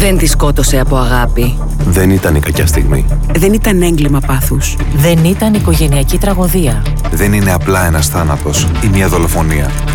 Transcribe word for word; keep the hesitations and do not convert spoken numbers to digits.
Δεν τη σκότωσε από αγάπη. Δεν ήταν η κακιά στιγμή. Δεν ήταν έγκλημα πάθους. Δεν ήταν οικογενειακή τραγωδία. Δεν είναι απλά ένας θάνατος ή μια δολοφονία.